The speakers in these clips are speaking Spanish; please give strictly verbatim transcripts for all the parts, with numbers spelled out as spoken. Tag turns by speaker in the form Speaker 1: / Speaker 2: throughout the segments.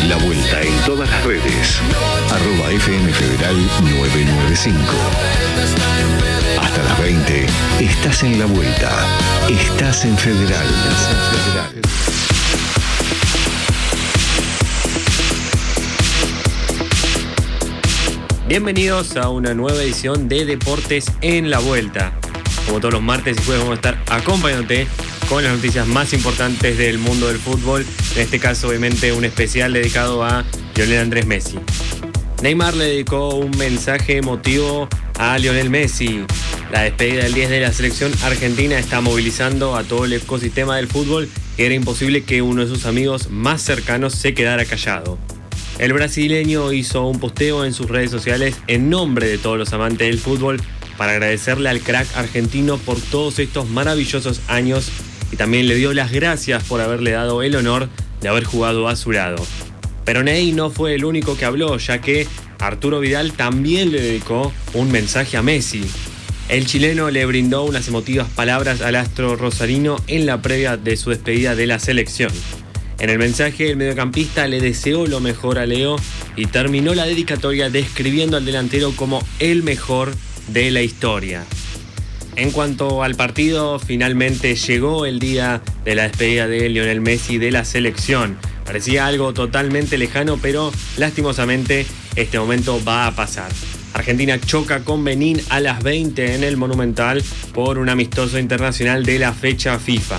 Speaker 1: La Vuelta en todas las redes. Arroba F M Federal novecientos noventa y cinco. Hasta las veinte, estás en La Vuelta. Estás en Federal. Estás en Federal.
Speaker 2: Bienvenidos a una nueva edición de Deportes en la Vuelta. Como todos los martes y jueves vamos a estar acompañándote con las noticias más importantes del mundo del fútbol. En este caso, obviamente, un especial dedicado a Lionel Andrés Messi. Neymar le dedicó un mensaje emotivo a Lionel Messi. La despedida del diez de la selección argentina está movilizando a todo el ecosistema del fútbol y era imposible que uno de sus amigos más cercanos se quedara callado. El brasileño hizo un posteo en sus redes sociales en nombre de todos los amantes del fútbol para agradecerle al crack argentino por todos estos maravillosos años y también le dio las gracias por haberle dado el honor de haber jugado a su lado. Pero Ney no fue el único que habló, ya que Arturo Vidal también le dedicó un mensaje a Messi. El chileno le brindó unas emotivas palabras al astro rosarino en la previa de su despedida de la selección. En el mensaje, el mediocampista le deseó lo mejor a Leo y terminó la dedicatoria describiendo al delantero como el mejor de la historia. En cuanto al partido, finalmente llegó el día de la despedida de Lionel Messi de la selección. Parecía algo totalmente lejano, pero lastimosamente este momento va a pasar. Argentina choca con Benín a las veinte en el Monumental por un amistoso internacional de la fecha FIFA.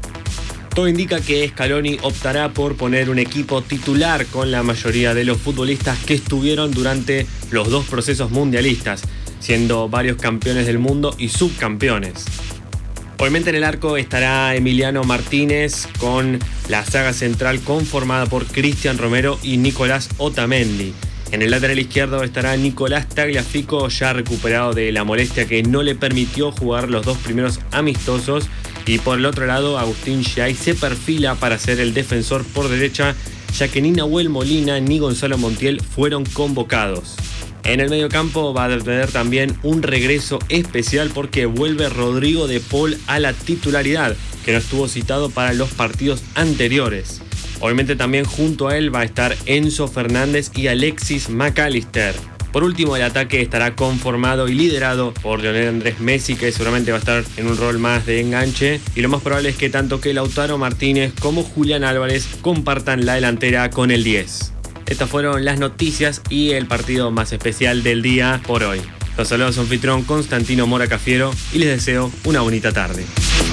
Speaker 2: Todo indica que Scaloni optará por poner un equipo titular con la mayoría de los futbolistas que estuvieron durante los dos procesos mundialistas, siendo varios campeones del mundo y subcampeones. Obviamente en el arco estará Emiliano Martínez con la saga central conformada por Cristian Romero y Nicolás Otamendi. En el lateral izquierdo estará Nicolás Tagliafico, ya recuperado de la molestia que no le permitió jugar los dos primeros amistosos. Y por el otro lado, Agustín Giai se perfila para ser el defensor por derecha, ya que ni Nahuel Molina ni Gonzalo Montiel fueron convocados. En el mediocampo va a tener también un regreso especial porque vuelve Rodrigo de Paul a la titularidad, que no estuvo citado para los partidos anteriores. Obviamente también junto a él va a estar Enzo Fernández y Alexis McAllister. Por último, el ataque estará conformado y liderado por Lionel Andrés Messi, que seguramente va a estar en un rol más de enganche. Y lo más probable es que tanto que Lautaro Martínez como Julián Álvarez compartan la delantera con el diez. Estas fueron las noticias y el partido más especial del día por hoy. Los saludos a su anfitrión Constantino Mora Cafiero y les deseo una bonita tarde.